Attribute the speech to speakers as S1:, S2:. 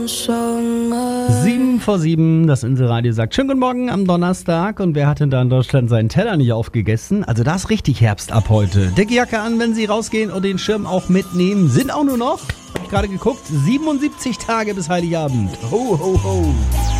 S1: 7:07, das Inselradio sagt schönen guten Morgen am Donnerstag. Und wer hat denn da in Deutschland seinen Teller nicht aufgegessen? Also da ist richtig Herbst ab heute. Dicke Jacke an, wenn Sie rausgehen und den Schirm auch mitnehmen. Sind auch nur noch, hab ich gerade geguckt, 77 Tage bis Heiligabend. Ho, ho, ho.